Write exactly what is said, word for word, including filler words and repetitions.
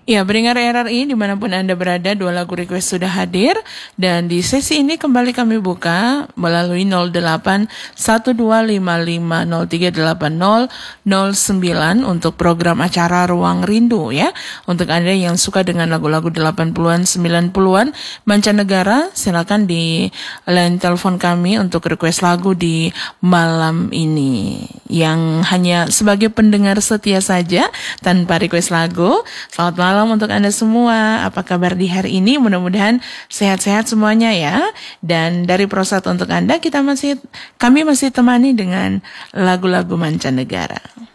Ya, pendengar R R I dimanapun Anda berada, dua lagu request sudah hadir. Dan di sesi ini kembali kami buka melalui nol delapan satu dua lima lima nol tiga delapan nol nol sembilan untuk program acara Ruang Rindu ya. Untuk Anda yang suka dengan lagu-lagu delapan puluhan, sembilan puluhan mancanegara, silakan di line telepon kami untuk request lagu di malam ini. Yang hanya sebagai pendengar setia saja tanpa request lagu. Selamat malam untuk Anda semua. Apa kabar di hari ini? Mudah-mudahan sehat-sehat semuanya ya. Dan dari Prosat untuk Anda, kita masih kami masih temani dengan lagu-lagu mancanegara.